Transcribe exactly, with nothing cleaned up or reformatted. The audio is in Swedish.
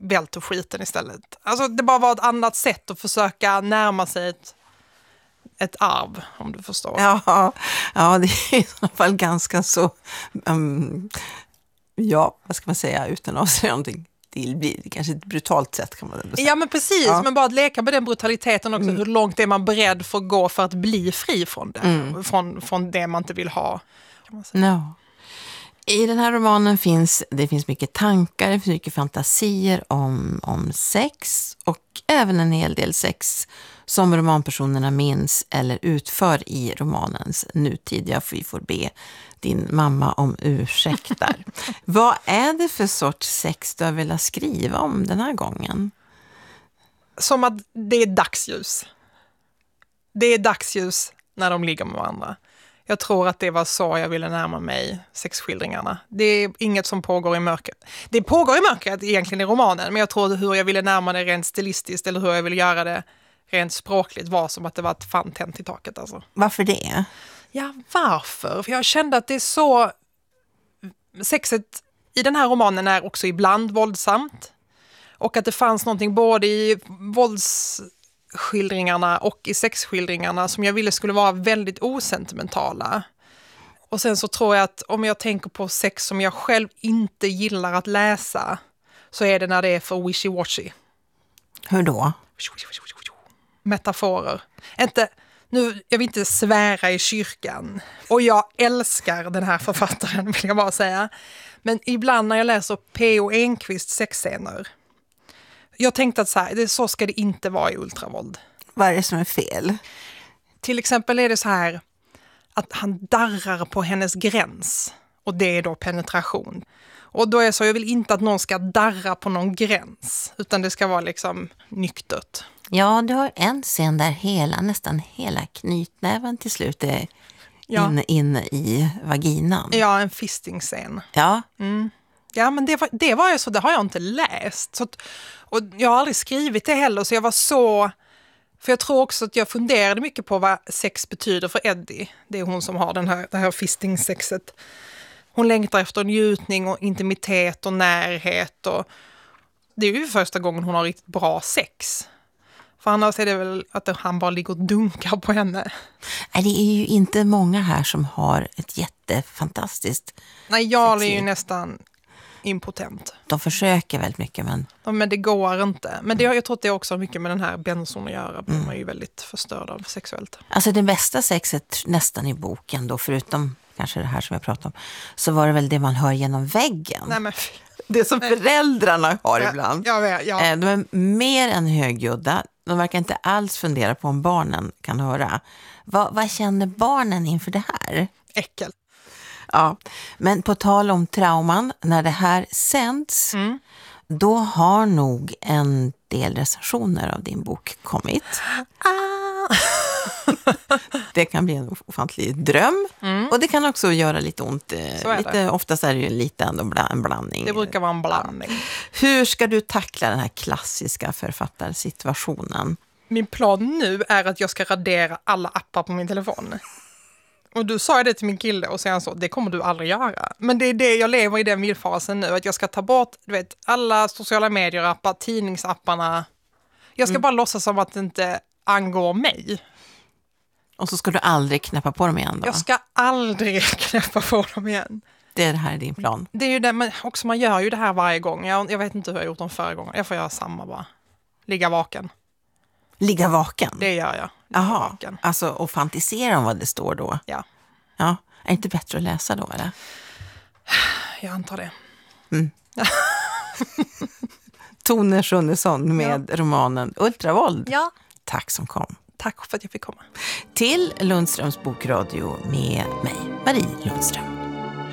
välter skiten istället. Alltså det bara var ett annat sätt att försöka närma sig ett, ett arv, om du förstår. Ja, ja, det är i alla fall ganska så, um, ja, vad ska man säga, utan att säga någonting. Det blir kanske ett brutalt sätt kan man ändå säga. Ja, men precis. Ja. Men bara att leka med den brutaliteten också. Mm. Hur långt är man beredd för att gå för att bli fri från det? Mm. Från, från det man inte vill ha. Kan man säga. No. I den här romanen finns det finns mycket tankar, det finns mycket fantasier om, om sex och även en hel del sex som romanpersonerna minns eller utför i romanens nutid. Jag får be din mamma om ursäkt där. Vad är det för sorts sex du har velat skriva om den här gången? Som att det är dagsljus. Det är dagsljus när de ligger med varandra. Jag tror att det var så jag ville närma mig sexskildringarna. Det är inget som pågår i mörkret. Det pågår i mörkret egentligen i romanen, men jag tror hur jag ville närma det rent stilistiskt eller hur jag ville göra det rent språkligt var som att det var ett fan tänt i taket. Alltså. Varför det? Ja, varför? För jag kände att det är så... Sexet i den här romanen är också ibland våldsamt. Och att det fanns någonting både i våldsskildringarna och i sexskildringarna som jag ville skulle vara väldigt osentimentala. Och sen så tror jag att om jag tänker på sex som jag själv inte gillar att läsa så är det när det är för wishy-washy. Hur då? Metaforer. Inte... Nu, jag vill inte svära i kyrkan. Och jag älskar den här författaren, vill jag bara säga. Men ibland när jag läser P O Enquist sexscener. Jag tänkte att så, här, det, så ska det inte vara i ultravåld. Vad är det som är fel? Till exempel är det så här att han darrar på hennes gräns. Och det är då penetration. Och då är jag så, jag vill inte att någon ska darra på någon gräns. Utan det ska vara liksom nyktert. Ja, du har en scen där hela, nästan hela knytnäven till slut är ja. inne, inne i vaginan. Ja, en fisting-scen. Ja. Mm. Ja, men det var, det var ju så, det har jag inte läst. Så att, och jag har aldrig skrivit det heller, så jag var så... För jag tror också att jag funderade mycket på vad sex betyder för Eddie. Det är hon som har den här, det här fisting-sexet. Hon längtar efter njutning och intimitet och närhet. Och, det är ju första gången hon har riktigt bra sex. För annars är det väl att han bara ligger och dunkar på henne. Nej, det är ju inte många här som har ett jättefantastiskt Nej, jag är ju nästan impotent. De försöker väldigt mycket, men... Ja, men det går inte. Men det, jag tror att det är också mycket med den här benson att göra. Mm. Man är ju väldigt förstörd av sexuellt. Alltså det bästa sexet nästan i boken då, förutom kanske det här som jag pratar om, så var det väl det man hör genom väggen. Nej, men... Det som Nej. föräldrarna har ja, ibland. Ja, ja, ja. De är mer än högljudda. De verkar inte alls fundera på om barnen kan höra. Vad, vad känner barnen inför det här? Äckel. Ja, men på tal om trauman, när det här sänds, mm. då har nog en del recensioner av din bok kommit. Ah. Det kan bli en ofantlig dröm. Mm. Och det kan också göra lite ont. Lite, oftast är det ju lite en blandning. Det brukar vara en blandning. Ja. Hur ska du tackla den här klassiska författarsituationen? Min plan nu är att jag ska radera alla appar på min telefon. Och du sa det till min kille och sen så, det kommer du aldrig göra. Men det är det, jag lever i den villfasen nu. Att jag ska ta bort, du vet, alla sociala medier-appar, tidningsapparna. Jag ska mm. bara låtsas som att det inte angår mig. Och så ska du aldrig knäppa på dem igen då? Jag ska aldrig knäppa på dem igen. Det är det här din plan? Det är ju det, men också man gör ju det här varje gång. Jag, jag vet inte hur jag har gjort dem förra gången. Jag får göra samma bara. Ligga vaken. Ligga vaken? Det gör jag. Jaha, vaken. Alltså och fantisera om vad det står då? Ja. Ja, är det inte bättre att läsa då eller? Jag antar det. Mm. Tone Schunnesson med ja. romanen Ultravåld. Ja. Tack som kom. Tack för att jag fick komma. Till Lundströms bokradio med mig, Marie Lundström.